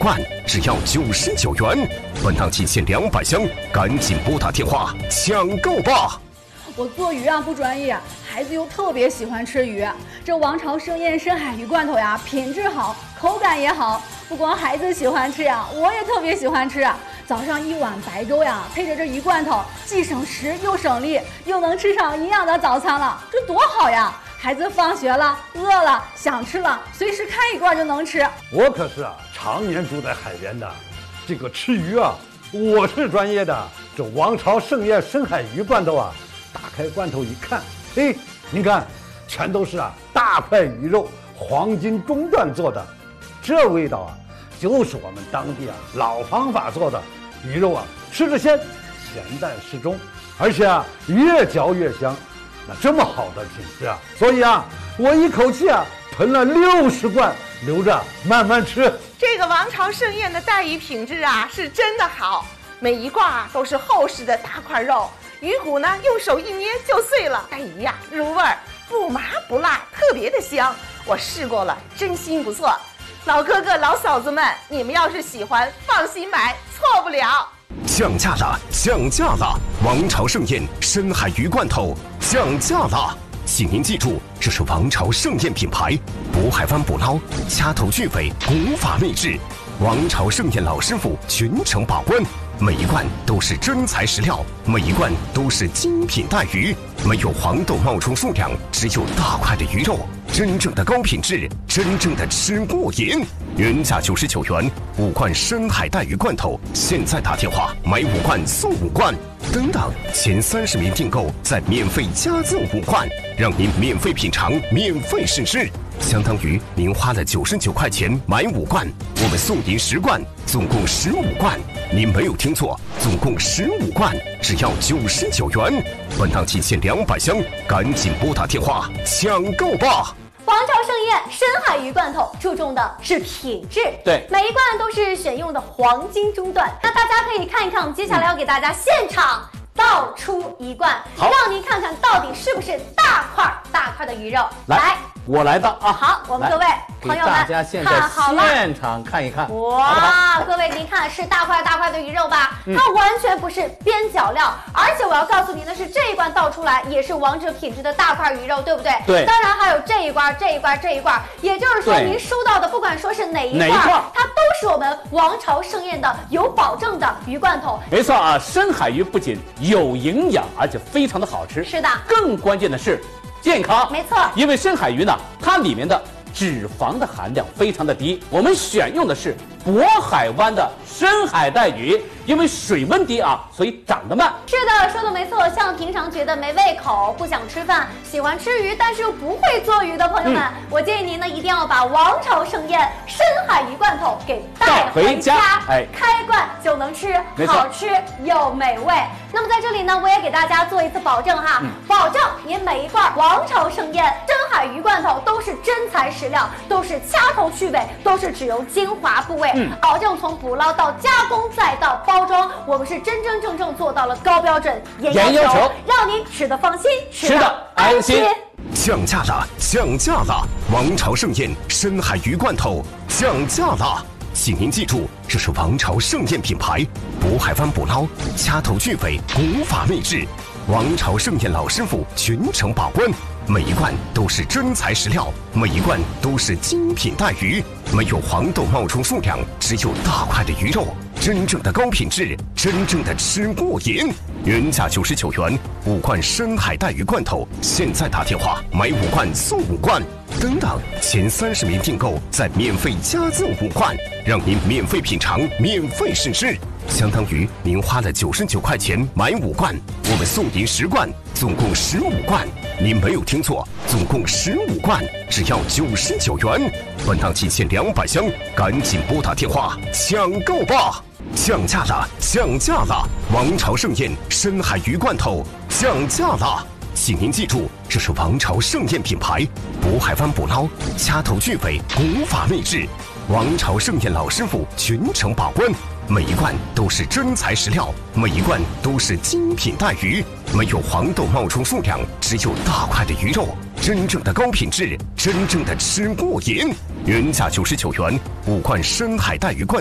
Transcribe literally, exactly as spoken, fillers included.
罐，只要九十九元。本档期限两百箱，赶紧拨打电话抢购吧！ 我做鱼啊不专业，孩子又特别喜欢吃鱼。这王朝盛宴深海鱼罐头呀，品质好，口感也好。不光孩子喜欢吃呀，我也特别喜欢吃。早上一碗白粥呀，配着这鱼罐头，既省时又省力，又能吃上营养的早餐了，这多好呀！孩子放学了，饿了，想吃了，随时开一罐就能吃。 我可是啊，常年住在海边的，这个吃鱼啊，我是专业的。这王朝盛宴深海鱼罐头啊，打开罐头一看，嘿，您看，全都是啊大块鱼肉，黄金中段做的，这味道啊，就是我们当地啊老方法做的鱼肉啊，吃着鲜，咸淡适中，而且啊越嚼越香。那这么好的品质啊，所以啊，我一口气啊囤了六十罐，留着慢慢吃。 这个王朝盛宴的带鱼品质啊，是真的好，每一罐啊都是厚实的大块肉，鱼骨呢用手一捏就碎了，带鱼呀入味儿，不麻不辣，特别的香。我试过了，真心不错。老哥哥老嫂子们，你们要是喜欢，放心买，错不了。 降价了，降价了！王朝盛宴深海鱼罐头降价了，请您记住，这是王朝盛宴品牌，渤海湾捕捞，掐头去尾，古法秘制。王朝盛宴老师傅全程把关，每一罐都是真材实料，每一罐都是精品带鱼，没有黄豆冒充数量，只有大块的鱼肉，真正的高品质，真正的吃过瘾。原价九十九元，五罐深海带鱼罐头，现在打电话买五罐送五罐，等等前三十名订购再免费加赠五罐，让您免费品尝，免费试吃。相当于您花了九十九块钱买五罐，我们送您十罐，总共十五罐。您没有听错，总共十五罐，只要九十九元。本档期限两百箱，赶紧拨打电话抢购吧！ 王朝盛宴深海鱼罐头注重的是品质， 对， 每一罐都是选用的黄金中段。那大家可以看一看，我们接下来要给大家现场倒出一罐，让您看看到底是不是大块大块的鱼肉。 来，来我来吧啊！ 好，我们各位朋友们， 大家现在现场看一看。 哇，各位您看是大块大块的鱼肉吧？嗯、它完全不是边角料，而且我要告诉您的是，这一罐倒出来也是王者品质的大块鱼肉，对不对？ 对。 当然还有这一罐、这一罐、这一罐，也就是说您收到的，不管说是哪一罐，它都是我们王朝盛宴的有保证的鱼罐头。 没错啊，深海鱼不仅有营养，而且非常的好吃。 是的。 更关键的是健康。 没错。 因为深海鱼呢，它里面的脂肪的含量非常的低，我们选用的是渤海湾的深海带鱼，因为水温低啊，所以长得慢。 是的，说的没错。像平常觉得没胃口、不想吃饭、喜欢吃鱼但是又不会做鱼的朋友们，嗯、我建议您呢一定要把王朝盛宴深海鱼罐头给带回家， 哎， 开罐就能吃，好吃又美味。那么在这里呢，我也给大家做一次保证哈，嗯、保证您每一罐王朝盛宴深海鱼罐头都是真材实料，都是掐头去尾，都是只用精华部位。嗯、保证从捕捞到加工再到包装，我们是真真正正做到了高标准、严要求，让您吃得放心，吃得安心。 降价了，降价了！王朝盛宴深海鱼罐头降价了，请您记住，这是王朝盛宴品牌，渤海湾捕捞，掐头去尾，古法秘制。王朝盛宴老师傅全程把关，每一罐都是真材实料，每一罐都是精品带鱼，没有黄豆冒充数量，只有大块的鱼肉，真正的高品质，真正的吃过瘾。原价九十九元，五罐深海带鱼罐头，现在打电话买五罐送五罐，等等前三十名订购再免费加赠五罐，让您免费品尝，免费试吃。相当于您花了九十九块钱买五罐，我们送您十罐，总共十五罐。您没有听错，总共十五罐，只要九十九元。本档期限两百箱，赶紧拨打电话抢购吧！降价了，降价了！王朝盛宴深海鱼罐头降价了，请您记住，这是王朝盛宴品牌，渤海湾捕捞，掐头去尾，古法秘制。王朝盛宴老师傅全程把关，每一罐都是真材实料，每一罐都是精品带鱼，没有黄豆冒充数量，只有大块的鱼肉，真正的高品质，真正的吃过瘾。原价九十九元，五罐深海带鱼罐